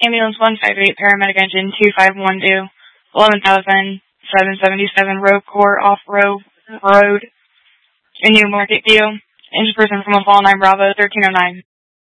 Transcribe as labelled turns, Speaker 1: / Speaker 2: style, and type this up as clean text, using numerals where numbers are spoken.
Speaker 1: Ambulance 158, paramedic engine 2512, 11,777 Road Court Off-Road Road in New Market View. Injured person from a fall 9 Bravo 1309.